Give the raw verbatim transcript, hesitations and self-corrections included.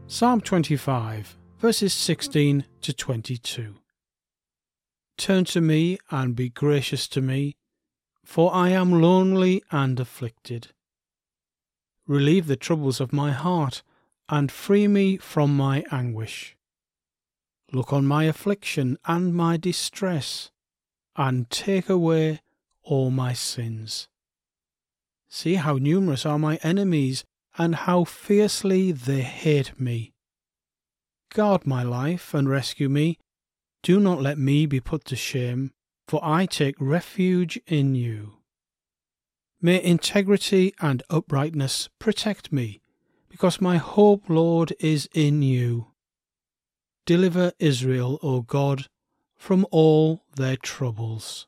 Psalm twenty-five, verses sixteen to twenty-two. Turn to me and be gracious to me, for I am lonely and afflicted. Relieve the troubles of my heart, and free me from my anguish. Look on my affliction and my distress, and take away all my sins. See how numerous are my enemies, and how fiercely they hate me. Guard my life and rescue me. Do not let me be put to shame, for I take refuge in you. May integrity and uprightness protect me, because my hope, Lord, is in you. Deliver Israel, O God, from all their troubles.